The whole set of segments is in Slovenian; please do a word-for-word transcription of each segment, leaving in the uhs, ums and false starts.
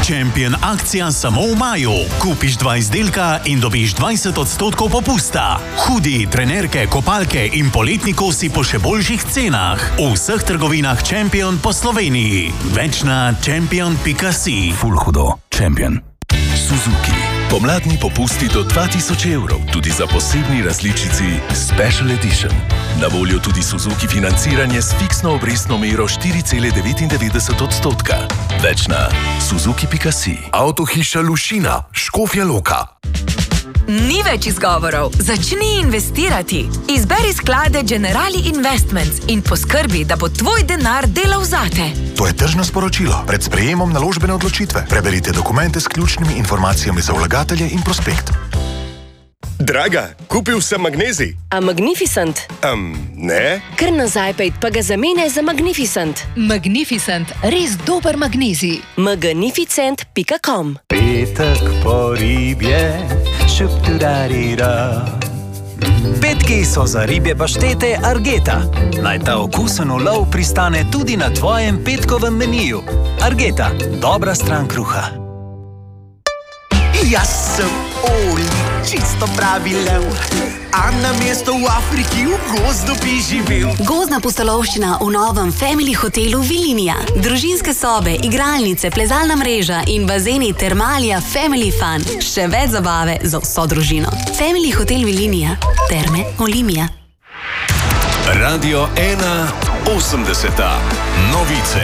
Champion akcija samo v maju. Kupiš dva izdelka in dobiš dvajset odstotkov popusta. Hudi, trenerke, kopalke in poletni kosi po še boljših cenah. V vseh trgovinah Champion po Sloveniji. Več na champion pika si. Ful hudo. Champion. Suzuki. Pomladni popusti do dva tisoč evrov, tudi za posebni različici Special Edition. Na voljo tudi Suzuki financiranje s fiksno obrestno mero štiri cela devetindevetdeset odstotka. Več na suzuki pika si. Avtohiša Lušina, Škofja Loka. Ni več izgovorov. Začni investirati. Izberi sklade Generali Investments in poskrbi, da bo tvoj denar delal zate. To je tržno sporočilo. Pred sprejemom naložbene odločitve. Preberite dokumente s ključnimi informacijami za vlagatelje in prospekt. Draga, kupil sem magnezij. A Magnificent? Um, ne. Kar nazaj pejt, pa ga zamene za Magnificent. Magnificent, res dober magnezij. magnificent pika com. Petek po ribje, šupturarira. Petki so za ribje paštete Argeta. Naj ta okusen ulov pristane tudi na tvojem petkovem meniju. Argeta, dobra stran kruha. Jaz sem Oli, čisto pravi lev, a na mesto v Afriki v gozdu bi živel. Gozdna pustolovščina v novem Family hotelu Vilinija. Družinske sobe, igralnice, plezalna mreža in bazeni Termalija Family Fun. Še več zabave za vso družino. Family hotel Vilinija. Terme Olimija. Radio ena osemdeseta. Novice.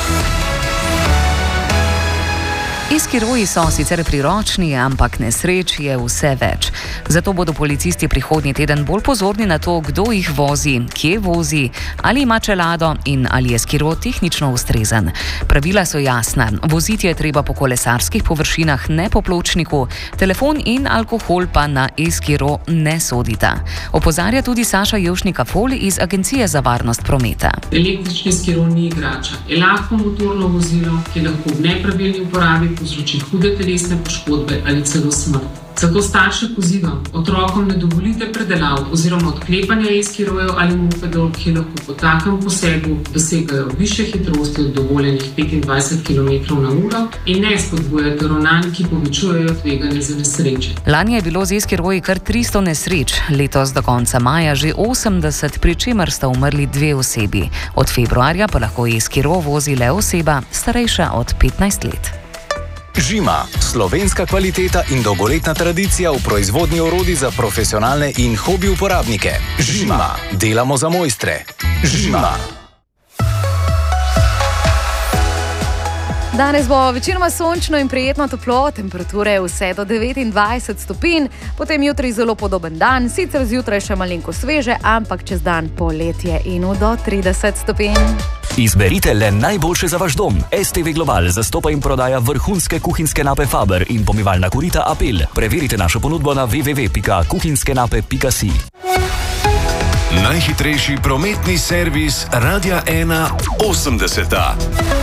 E-skiroji so sicer priročni, ampak nesreč je vse več. Zato bodo policisti prihodnji teden bolj pozorni na to, kdo jih vozi, kje vozi, ali ima čelado in ali je skiro tehnično ustrezen. Pravila so jasna. Voziti je treba po kolesarskih površinah, ne po pločniku. Telefon in alkohol pa na e-skiro ne sodita. Opozarja tudi Saša Jevšnika-Fol iz Agencije za varnost prometa. Električni skiro ni igrača. Je lahko motorno vozilo, ki lahko v nepravilni uporabi povzroči hude telesne poškodbe ali celo smrt. Zato starše pozivam, otrokom ne dovolite predelav oziroma odklepanja e-skirojev ali mopedov, ki lahko po takem posegu dosegajo višje hitrosti od dovoljenih petindvajset kilometrov na uro in ne spodbujate ravnanj, ki povečujejo tveganje za nesreče. Lani je bilo z e-skiroji kar tristo nesreč, letos do konca maja že osemdeset, pri čemer sta umrli dve osebi. Od februarja pa lahko e-skiro vozi le oseba starejša od petnajst let. Žima, slovenska kvaliteta in dolgoletna tradicija v proizvodnji orodij za profesionalne in hobi uporabnike. Žima, delamo za mojstre. Žima. Danes bo večinoma sončno in prijetno toplo, temperature vse do devetindvajset stopinj, potem jutri zelo podoben dan, sicer zjutraj še malenko sveže, ampak čez dan poletje in do trideset stopinj. Izberite le najboljše za vaš dom. S T V Global zastopa in prodaja vrhunske kuhinjske nape Faber in pomivalna korita Apel. Preverite našo ponudbo na w w w pika kuhinjskenape pika si. Najhitrejši prometni servis Radia ena osemdeseta.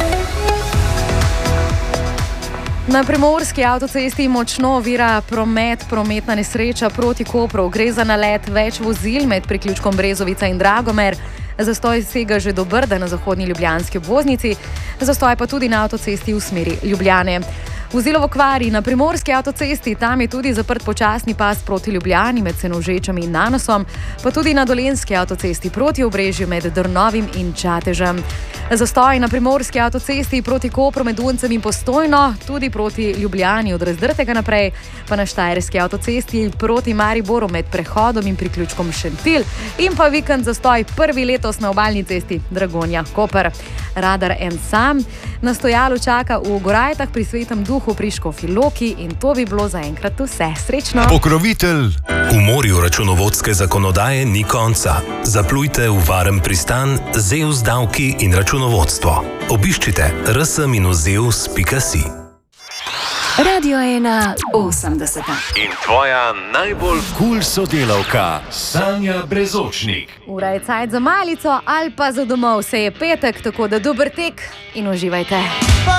Na primorski avtocesti močno ovira promet, prometna nesreča proti Kopru. Gre za nalet več vozil med priključkom Brezovica in Dragomer. Zastoj sega že do Brda na zahodni ljubljanski obvoznici, zastoj pa tudi na avtocesti v smeri Ljubljane. Vozilo v okvari na primorski avtocesti, tam je tudi zaprt počasni pas proti Ljubljani med Senožečami in Nanosom, pa tudi na dolenski avtocesti proti Obrežju med Drnovim in Čatežem. Zastoj na primorski avtocesti proti Kopru med Duncem in Postojno, tudi proti Ljubljani od Razdrtega naprej, pa na štajerski avtocesti proti Mariboru med prehodom in priključkom Šentilj in pa vikend zastoj prvi letos na obalni cesti Dragonja-Koper. Radar en sam na stojalu čaka v Gorajtah pri Svetem Duhu pri Škofji Loki in to bi bilo zaenkrat vse. Srečno! Pokrovitelj. V morju računovodske zakonodaje ni konca. Zaplujte v varen pristan Zeus davki in računovodstvo. Obiščite r s zeus pika si. Radio ena osemdeseta. In tvoja najbolj kul sodelavka Sanja Brezočnik. Ura je cajt za malico ali pa za domov. Se je petek, tako da dober tek in uživajte.